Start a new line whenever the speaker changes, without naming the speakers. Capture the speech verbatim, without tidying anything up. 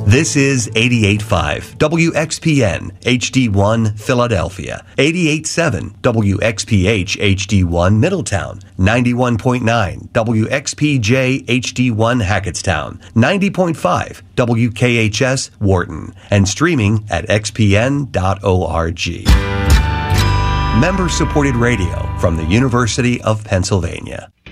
This is eighty-eight point five W X P N H D one Philadelphia, eighty-eight point seven W X P H H D one Middletown, ninety-one point nine W X P J H D one Hackettstown, ninety point five W K H S Wharton, and streaming at x p n dot org. Member-supported radio from the University of Pennsylvania.